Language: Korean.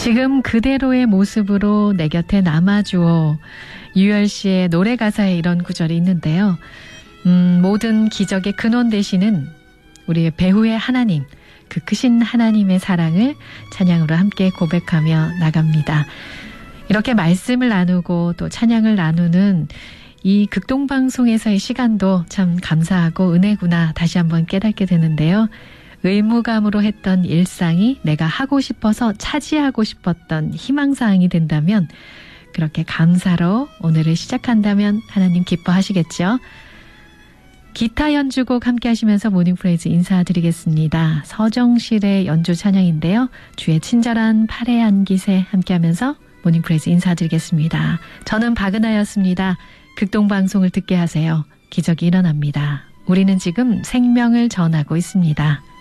지금 그대로의 모습으로 내 곁에 남아주오. 유열 씨의 노래 가사에 이런 구절이 있는데요. 모든 기적의 근원 되시는 우리의 배후의 하나님, 그 크신 하나님의 사랑을 찬양으로 함께 고백하며 나갑니다. 이렇게 말씀을 나누고 또 찬양을 나누는 이 극동방송에서의 시간도 참 감사하고 은혜구나 다시 한번 깨닫게 되는데요. 의무감으로 했던 일상이 내가 하고 싶어서 차지하고 싶었던 희망사항이 된다면 그렇게 감사로 오늘을 시작한다면 하나님 기뻐하시겠죠. 기타 연주곡 함께 하시면서 모닝프레이즈 인사드리겠습니다. 서정실의 연주 찬양인데요. 주의 친절한 팔의 안깃에 함께 하면서 모닝프레이즈 인사드리겠습니다. 저는 박은하였습니다. 극동방송을 듣게 하세요. 기적이 일어납니다. 우리는 지금 생명을 전하고 있습니다.